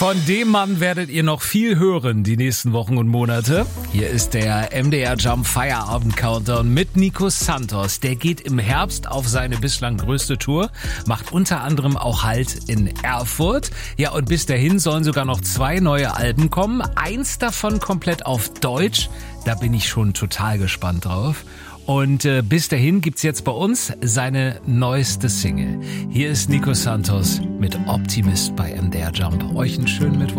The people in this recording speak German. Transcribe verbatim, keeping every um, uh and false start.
Von dem Mann werdet ihr noch viel hören die nächsten Wochen und Monate. Hier ist der M D R Jump Feierabend Countdown mit Nico Santos. Der geht im Herbst auf seine bislang größte Tour, macht unter anderem auch Halt in Erfurt. Ja, und bis dahin sollen sogar noch zwei neue Alben kommen. Eins davon komplett auf Deutsch. Da bin ich schon total gespannt drauf. Und äh, bis dahin gibt's jetzt bei uns seine neueste Single. Hier ist Nico Santos mit Optimist bei M D R Jump. Euch einen schönen Mittwoch.